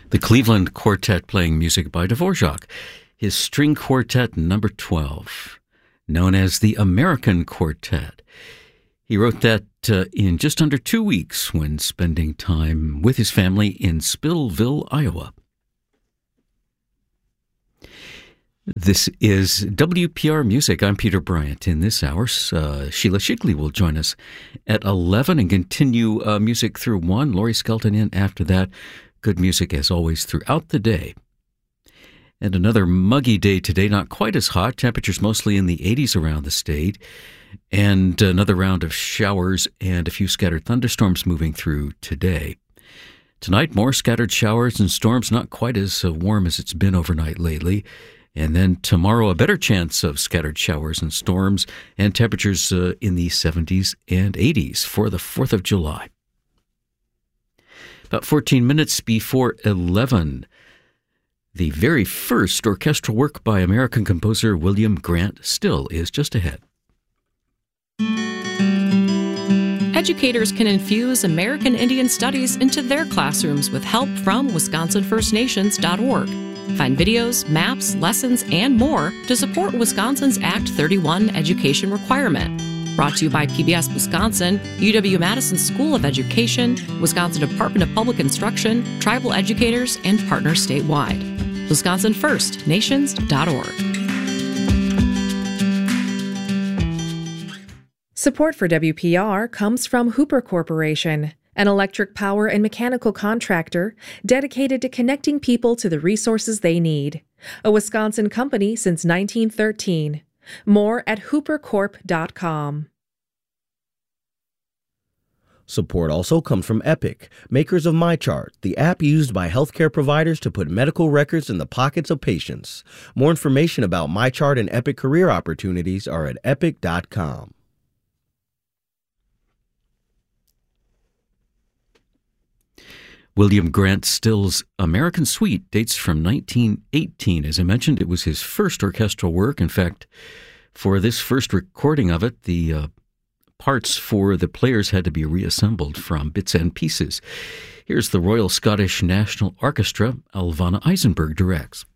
The Cleveland Quartet playing music by Dvorak, his string quartet number 12, known as the American Quartet. He wrote that in just under 2 weeks when spending time with his family in Spillville, Iowa. This is WPR Music. I'm Peter Bryant. In this hour, Sheila Shigley will join us at 11 and continue music through 1. Laurie Skelton in after that. Good music, as always, throughout the day. And another muggy day today, not quite as hot. Temperatures mostly in the 80s around the state. And another round of showers and a few scattered thunderstorms moving through today. Tonight, more scattered showers and storms, not quite as warm as it's been overnight lately. And then tomorrow, a better chance of scattered showers and storms and temperatures in the 70s and 80s for the 4th of July. About 14 minutes before 11, the very first orchestral work by American composer William Grant Still is just ahead. Educators can infuse American Indian Studies into their classrooms with help from WisconsinFirstNations.org. Find videos, maps, lessons, and more to support Wisconsin's Act 31 education requirement. Brought to you by PBS Wisconsin, UW-Madison School of Education, Wisconsin Department of Public Instruction, tribal educators, and partners statewide. WisconsinFirstNations.org. Support for WPR comes from Hooper Corporation, an electric power and mechanical contractor dedicated to connecting people to the resources they need. A Wisconsin company since 1913. More at hoopercorp.com. Support also comes from Epic, makers of MyChart, the app used by healthcare providers to put medical records in the pockets of patients. More information about MyChart and Epic career opportunities are at epic.com. William Grant Still's American Suite dates from 1918. As I mentioned, it was his first orchestral work. In fact, for this first recording of it, the parts for the players had to be reassembled from bits and pieces. Here's the Royal Scottish National Orchestra. Alvana Eisenberg directs.